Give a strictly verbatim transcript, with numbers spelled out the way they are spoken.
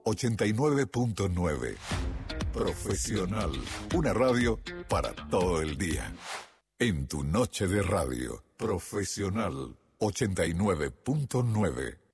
ochenta y nueve punto nueve. Profesional. Una radio para todo el día. En tu noche de radio. Profesional ochenta y nueve punto nueve.